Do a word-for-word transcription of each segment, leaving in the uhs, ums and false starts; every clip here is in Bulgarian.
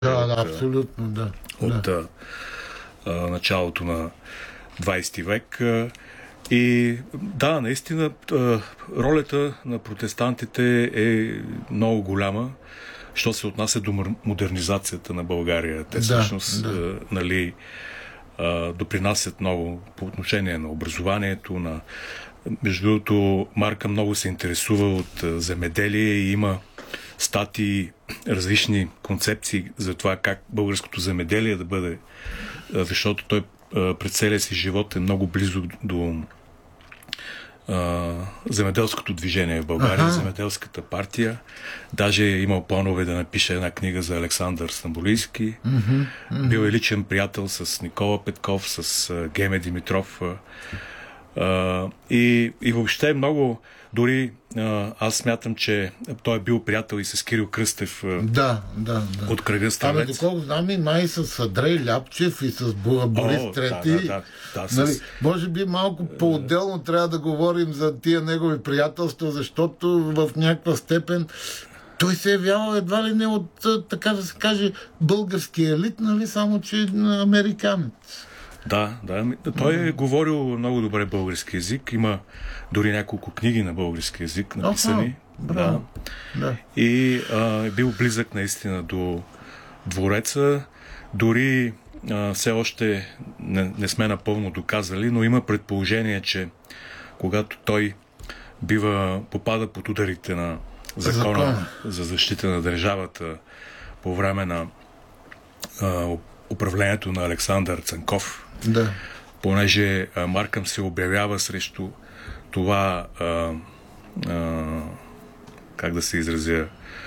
Да, да, от, абсолютно, да. от да. а, началото на двайсети век. И да, наистина ролята на протестантите е много голяма, що се отнася до модернизацията на България. Те всъщност да, да. нали, допринасят много по отношение на образованието. На... Между другото, Марка много се интересува от земеделие и има статии, различни концепции за това как българското земеделие да бъде, защото той през целия си живот е много близо до а, земеделското движение в България, ага. Земеделската партия. Даже е имал планове да напише една книга за Александър Стамболийски. Mm-hmm. Mm-hmm. Бил е личен приятел с Никола Петков, с а, Геме Димитров. А, и, и въобще много, дори а, аз смятам, че той е бил приятел и с Кирил Кръстев а, да, да, да. от кръга Стрелец. Ами, доколко знам, и май с Андрей Ляпчев и с Борис О, Трети. Да, да, да, да, нали, с... Може би малко по-отделно трябва да говорим за тия негови приятелства, защото в някаква степен той се е явявал едва ли не от, така да се каже, български елит, нали, само че американец. Да, да. Той е говорил много добре български език. Има дори няколко книги на български език написани. Да. да. И а, е бил близък наистина до двореца. Дори а, все още не, не сме напълно доказали, но има предположение, че когато той бива попада под ударите на закона Закон. за защита на държавата по време на а, управлението на Александър Цанков, да. понеже а, Маркъм се обявява срещу това а, а, как да се изразя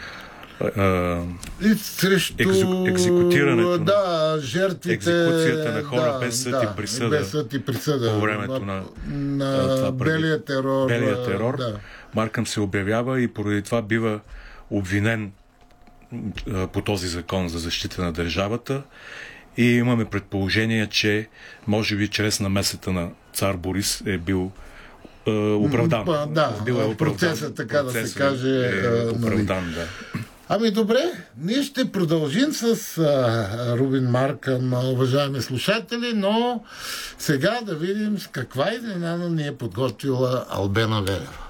а, и срещу екзеку, екзекутирането да, жертвите, екзекуцията на хора да, без съд да, и присъда, без съд и присъда по времето на, на, на белия терор, белия терор. Да. Маркъм се обявява и поради това бива обвинен а, по този закон за защита на държавата. И имаме предположение, че може би чрез намесата на цар Борис е бил е, оправдан. Да, бил е оправдан. Процесът, така процесът да се каже, е оправдан, да. Ами добре, ние ще продължим с а, Рубин Маркъм, уважаеми слушатели, но сега да видим с каква изненада ни е подготвила Албена Велева.